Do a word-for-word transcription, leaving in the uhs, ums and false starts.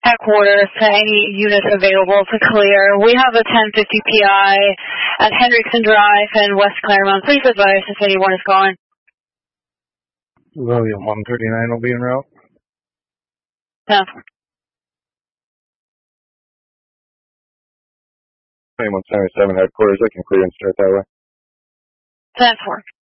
Headquarters to any units available to clear. We have a ten fifty P I at Hendrickson Drive in West Claremont. Please advise if anyone is gone. William one thirty-nine will be en route. ten. twenty-one seventy-seven headquarters, I can clear and start that way. ten four.